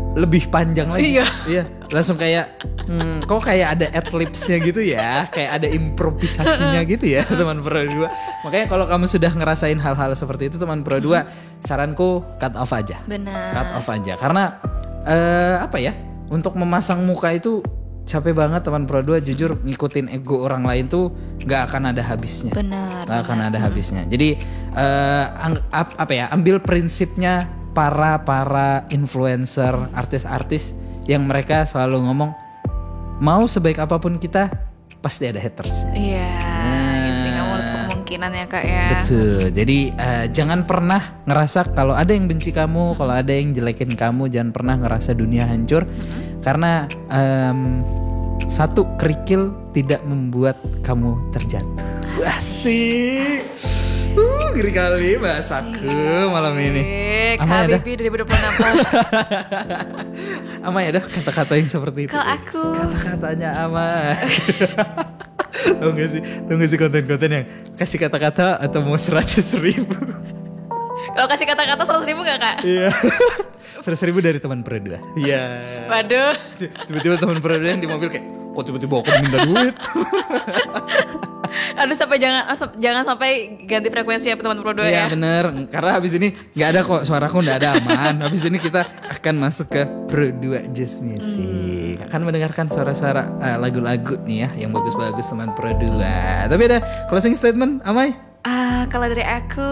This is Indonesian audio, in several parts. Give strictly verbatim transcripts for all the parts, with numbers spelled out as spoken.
lebih panjang lagi. Iya. Iya, langsung kayak hmm, kok kayak ada adlibsnya gitu ya, kayak ada improvisasinya gitu ya teman Pro dua. Makanya kalau kamu sudah ngerasain hal-hal seperti itu teman Pro dua, saranku cut off aja. Benar. Cut off aja karena uh, apa ya? Untuk memasang muka itu capek banget teman Pro dua, jujur ngikutin ego orang lain tuh nggak akan ada habisnya. Benar. Nggak akan ada habisnya. Jadi uh, ang- ap- apa ya? Ambil prinsipnya para para influencer, artis-artis yang mereka selalu ngomong mau sebaik apapun kita pasti ada haters. Iya. Nah. Gitu sih, nggak mau kemungkinan ya kak ya. Betul. Jadi uh, jangan pernah ngerasa kalau ada yang benci kamu, kalau ada yang jelekin kamu, jangan pernah ngerasa dunia hancur. Mm-hmm. Karena um, satu kerikil tidak membuat kamu terjatuh. Asik. Uh, ngeri kali bahasaku malam ini. Kak Bibi dua ribu dua puluh enam. Amai ada kata-kata yang seperti itu. Kalau aku kata-katanya Amai. Tahu gak sih, tahu gak sih konten-konten yang kasih kata-kata atau mau seratus ribu? Kalau kasih kata-kata seratus ribu gak kak? Iya. Seratus ribu dari teman Pro dua. Iya. Waduh. Tiba-tiba teman Pro dua yang di mobil kayak, kok tiba-tiba aku minta duit? Aduh sampai jangan jangan sampai ganti frekuensi ya teman Pro dua ya. Iya bener, karena habis ini nggak ada kok, suaraku nggak ada aman. Habis ini kita akan masuk ke Pro dua Just Music, hmm. akan mendengarkan suara-suara uh, lagu-lagu nih ya yang bagus-bagus teman Pro dua. Tapi ada closing statement, Amai? Ah, kalau dari aku,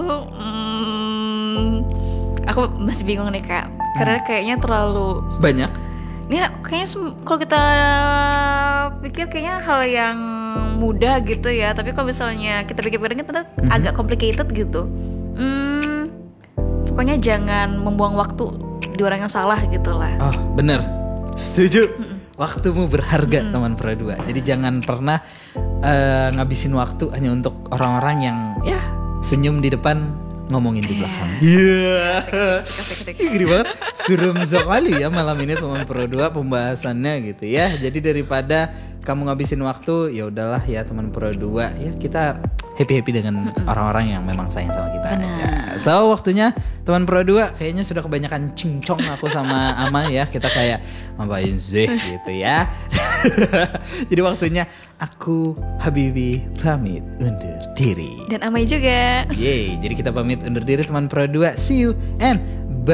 hmm, aku masih bingung nih kak, karena kayaknya terlalu banyak. Ini kayaknya kalau kita pikir kayaknya hal yang mudah gitu ya, tapi kalau misalnya kita pikir-pikir ternyata mm-hmm. agak complicated gitu. Hmm, pokoknya jangan membuang waktu di orang yang salah gitu lah. Oh bener, setuju. Mm-mm. Waktumu berharga mm-hmm. teman Pro dua. Jadi jangan pernah uh, ngabisin waktu hanya untuk orang-orang yang ya senyum di depan, ngomongin di belakang. Iya. Yeah. Gini banget. Suram sekali ya malam ini teman Pro dua pembahasannya gitu ya. Jadi daripada kamu ngabisin waktu, ya udahlah ya teman Pro dua, ya kita happy-happy dengan mm-mm. orang-orang yang memang sayang sama kita. Benar. Aja. So waktunya teman Pro dua, kayaknya sudah kebanyakan cincong aku sama Ama ya. Kita kayak ngapain sih gitu ya. Jadi waktunya aku Habibi pamit undur diri. Dan Amai juga. Yeay, jadi kita pamit undur diri teman Pro dua. See you and